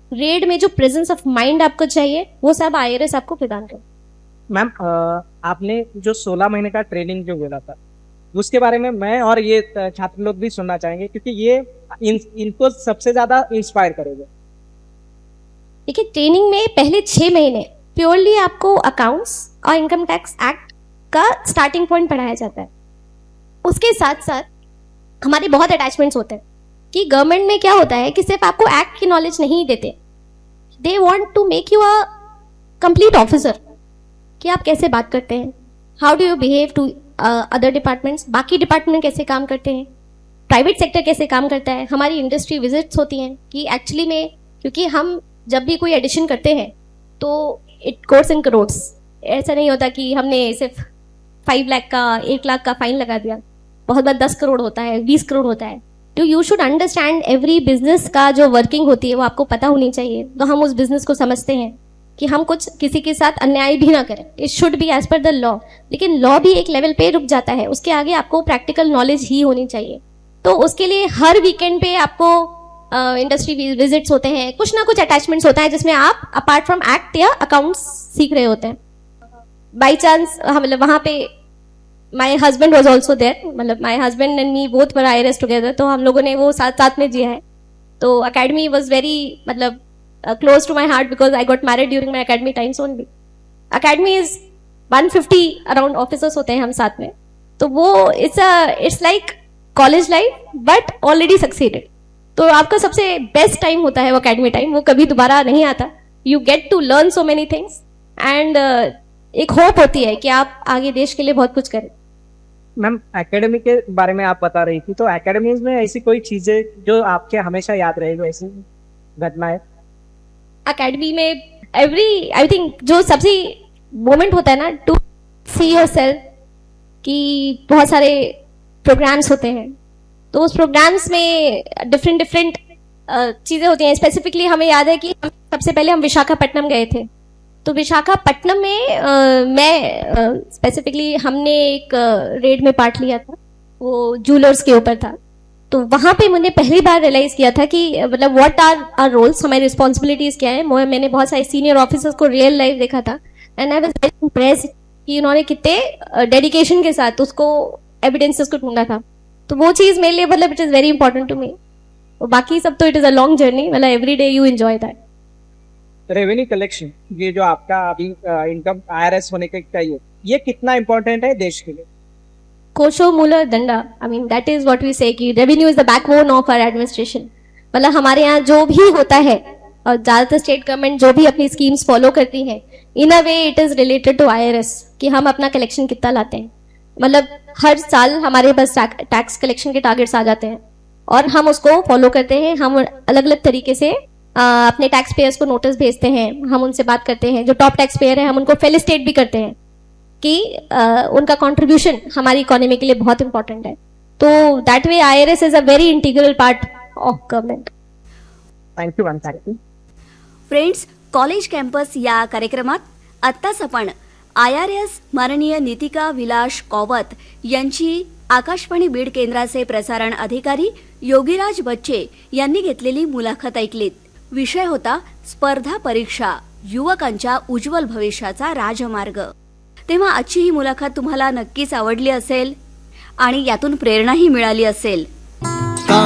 Red में जो presence of mind आपको चाहिए वो सब आईआरएस आपको प्रदान करे। मैम, आपने जो 16 महीने का ट्रेनिंग जो बोला था उसके बारे में मैं और ये छात्र लोग भी सुनना चाहेंगे, क्योंकि ये इनको सबसे ज्यादा इंस्पायर करेगा। देखिए, ट्रेनिंग में पहले 6 महीने प्योरली आपको अकाउंट्स और इनकम टैक्स एक्ट का स्टार्टिंग पॉइंट पढ़ाया जाता है। उसके साथ साथ हमारे बहुत अटैचमेंट्स होते हैं कि गवर्नमेंट में क्या होता है कि सिर्फ आपको एक्ट की नॉलेज नहीं देते, they want to make you a complete officer, कि आप कैसे बात करते हैं, how do you behave to other departments, बाकी डिपार्टमेंट कैसे काम करते हैं, प्राइवेट सेक्टर कैसे काम करता है। हमारी इंडस्ट्री विजिट्स होती हैं कि एक्चुअली में, क्योंकि हम जब भी कोई एडिशन करते हैं तो इट गोस इन करोड्स। ऐसा नहीं होता कि हमने सिर्फ 5 लाख का 1 लाख का फाइन लगा दिया, बहुत बार 10 करोड़ होता है, 20 करोड़ होता है। तो you should understand every business का जो वर्किंग होती है वो आपको पता होनी चाहिए, तो हम उस बिजनेस को समझते हैं कि हम कुछ किसी के साथ अन्याय भी ना करें। It should be as per the law, लेकिन लॉ भी एक लेवल पे रुक जाता है, उसके आगे आपको प्रैक्टिकल नॉलेज ही होनी चाहिए। तो उसके लिए हर वीकेंड पे आपको इंडस्ट्री विजिट्स होते हैं, कुछ ना कुछ अटैचमेंट्स होता है जिसमें आप अपार्ट फ्रॉम एक्ट या अकाउंट्स सीख रहे होते हैं। बाई चांस मतलब वहां पे my husband was also there, मतलब my husband and me both were IRS together, तो हम लोगों ने वो साथ साथ में जिया है। तो अकेडमी वॉज वेरी मतलब close to my heart because I got married during my academy times only. Academy is 150 around officers होते हैं हम साथ में, तो वो it's like college life but already succeeded. तो आपका सबसे बेस्ट टाइम होता है वो academy टाइम, वो कभी दोबारा नहीं आता। You get to learn so many things and एक होप होती है कि आप आगे देश के लिए बहुत कुछ करें। मैम, एकेडमी के बारे में आप बता रही थी, तो एकेडमीज में ऐसी कोई चीजें जो आपके हमेशा याद रहेगी, ऐसी घटनाएं? अकेडमी में आई थिंक जो सबसे मोमेंट होता है ना, टू सी योरसेल्फ, कि बहुत सारे प्रोग्राम्स होते हैं, तो उस प्रोग्राम्स में डिफरेंट चीजें होती हैं। स्पेसिफिकली हमें याद है कि सबसे पहले हम विशाखापट्टनम गए थे, तो विशाखापट्टनम में मैं स्पेसिफिकली हमने एक रेड में पार्ट लिया था, वो जूलर्स के ऊपर था। तो वहां पे मैंने पहली बार रियलाइज किया था कि मतलब व्हाट आर आवर रोल्स, हमारी रिस्पॉन्सिबिलिटीज क्या है। मैंने बहुत सारे सीनियर ऑफिसर्स को रियल लाइफ देखा था and I was very impressed कि उन्होंने कितने डेडिकेशन के साथ उसको एविडेंसेस को ढूंढा था। तो वो चीज मेरे लिए मतलब it is very important to me. और बाकी सब तो it is a long journey, मतलब every day you enjoy that. Revenue collection, ये जो आपका अभी इनकम आईआरएस होने का चाहिए, ये कितना इंपॉर्टेंट है देश के लिए? कोशो Müller दंडा, I mean that is what we से कि revenue is the backbone of our administration. मतलब हमारे यहाँ जो भी होता है, और ज्यादातर स्टेट गवर्नमेंट जो भी अपनी स्कीम्स फॉलो करती है, इन अ way it is related to IRS, कि हम अपना कलेक्शन कितना लाते हैं। मतलब हर साल हमारे पास टैक्स कलेक्शन के टारगेट्स आ जाते हैं और हम उसको फॉलो करते हैं। हम अलग अलग तरीके से अपने टैक्स पेयर्स को नोटिस भेजते हैं, हम उनसे बात करते हैं। जो टॉप टैक्स पेयर है हम उनको फेलिसिटेट भी करते हैं कि उनका कंट्रीब्यूशन हमारी इकोनॉमी के लिए बहुत इंपॉर्टेंट है। तो that way IRS is a very integral part of government. Thank you ma'am, thank you. Friends, college campus या कार्यक्रमात आत्ताच आपण आयआरएस माननीय नीतिका विलास कौवत यांची आकाशवाणी बीड केंद्राचे प्रसारण अधिकारी योगीराज बच्चे यांनी घेतलेली मुलाखत ऐकलीत। विषय होता स्पर्धा परीक्षा, युवकांच्या उज्ज्वल भविष्याचा राजमार्ग। तेव्हा आजची ही मुलाखत तुम्हाला नक्कीच आवडली असेल आणि यातून प्रेरणाही मिळाली असेल।